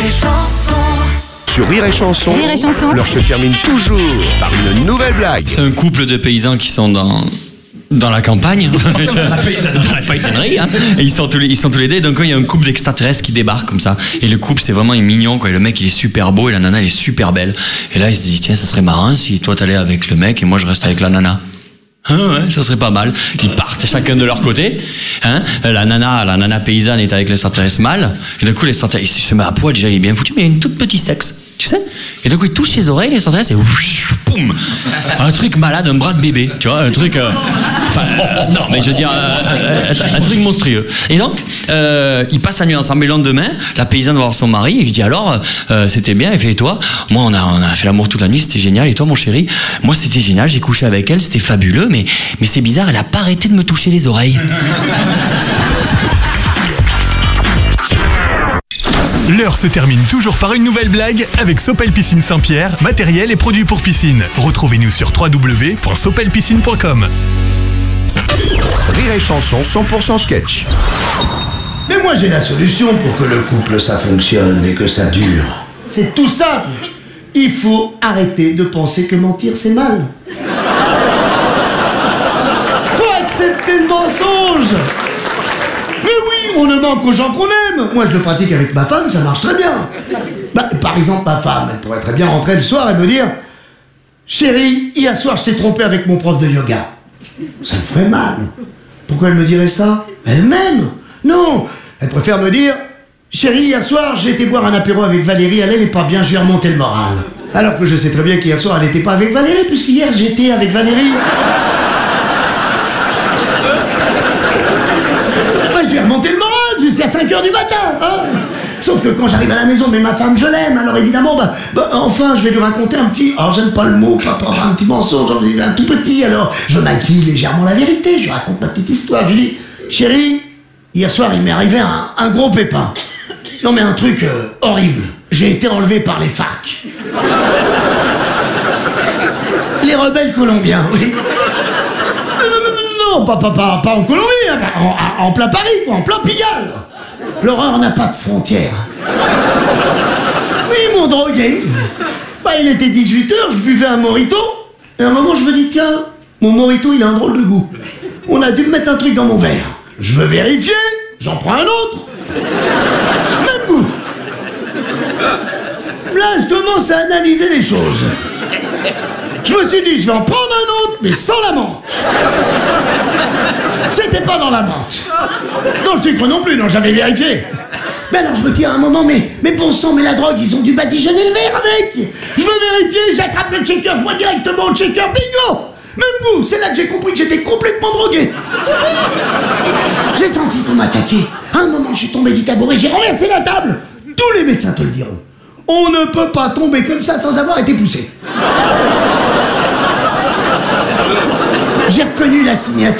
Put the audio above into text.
et Chanson. Sur Rire et Chanson, Rire et Chanson. l'heure se termine toujours par une nouvelle blague. C'est un couple de paysans qui sont dans la campagne, dans la paysannerie, hein. Et ils sont tous les deux. Donc il y a un couple d'extraterrestres qui débarque comme ça. Et le couple c'est vraiment mignon quoi. Et le mec il est super beau et la nana elle est super belle. Et là il se dit tiens ça serait marrant si toi t'allais avec le mec et moi je reste avec la nana. Ah ouais, ça serait pas mal. Ils partent chacun de leur côté. Hein, la nana paysanne est avec l'extraterrestre mâle. Et d'un coup l'extraterrestre il se met à poil, déjà il est bien foutu mais il a une toute petite sexe. Tu sais. Et donc il touche ses oreilles, l'extraterrestre, et boum, un truc malade, un bras de bébé, tu vois, un truc, non, mais je veux dire, un truc monstrueux. Et donc, ils passent la nuit ensemble. Et le lendemain, la paysanne va voir son mari et je dis alors, c'était bien. Elle fait et toi, moi on a fait l'amour toute la nuit, c'était génial. Et toi mon chéri, moi c'était génial, j'ai couché avec elle, c'était fabuleux, mais c'est bizarre, elle a pas arrêté de me toucher les oreilles. L'heure se termine toujours par une nouvelle blague avec Sopel Piscine Saint-Pierre, matériel et produits pour piscine. Retrouvez-nous sur www.sopelpiscine.com. Rire et Chanson 100% sketch. Mais moi j'ai la solution pour que le couple ça fonctionne et que ça dure. C'est tout simple. Il faut arrêter de penser que mentir c'est mal. Faut accepter le mensonge. Mais oui, on ne ment qu'aux gens qu'on aime. Moi je le pratique avec ma femme, ça marche très bien. Par exemple ma femme, elle pourrait très bien rentrer le soir et me dire chérie, hier soir je t'ai trompé avec mon prof de yoga. Ça me ferait mal. Pourquoi elle me dirait ça? Elle m'aime. Non, elle préfère me dire chérie, hier soir j'ai été boire un apéro avec Valérie, elle n'est pas bien, je lui ai remonté le moral. Alors que je sais très bien qu'hier soir elle n'était pas avec Valérie, puisqu'hier j'étais avec Valérie. Moi je lui ai remonté le moral jusqu'à 5h du matin, hein. Sauf que quand j'arrive à la maison, mais ma femme je l'aime, alors évidemment, enfin je vais lui raconter un petit, alors j'aime pas le mot, un petit mensonge, un tout petit, alors je maquille légèrement la vérité, je lui raconte ma petite histoire, je lui dis, chérie, hier soir il m'est arrivé un gros pépin. Non mais un truc horrible, j'ai été enlevé par les FARC. Les rebelles colombiens, oui. Non, pas en Colombie, en plein Paris, quoi, en plein Pigalle. L'horreur n'a pas de frontières. Oui, ils m'ont drogué. Il était 18h, je buvais un mojito, et à un moment je me dis, tiens, mon mojito il a un drôle de goût. On a dû me mettre un truc dans mon verre. Je veux vérifier, j'en prends un autre. Même goût. Là, je commence à analyser les choses. Je me suis dit, je vais en prendre un autre, mais sans la menthe. C'était pas dans la menthe. Dans le sucre non plus, non, j'avais vérifié. Mais alors je me dis à un moment, mais bon sang, mais la drogue, ils ont dû badigeonner le verre avec. Je veux vérifier, j'attrape le shaker, je vois directement au shaker, bingo. Même goût, c'est là que j'ai compris que j'étais complètement drogué. J'ai senti qu'on m'attaquait. À un moment, je suis tombé du tabouret, j'ai renversé la table. Tous les médecins te le diront. On ne peut pas tomber comme ça sans avoir été poussé. J'ai reconnu la signature.